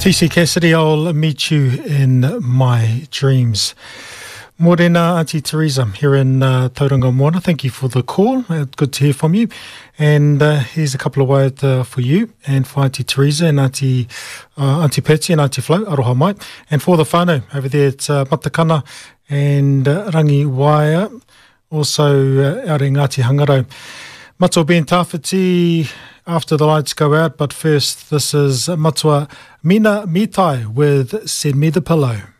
CC Cassidy, I'll meet you in my dreams. Morena, Auntie Teresa here in Tauranga Moana. Thank you for the call. Good to hear from you. And here's a couple of words for you and for Auntie Teresa and Auntie Petsy and Auntie Flo, aroha mai. And for the whānau over there at Matakana and Rangi Waia, also out in Ngāti Hangarau. Matua being tawhiti after the lights go out, but first this is Matua Mina Mitai with Send Me the Pillow.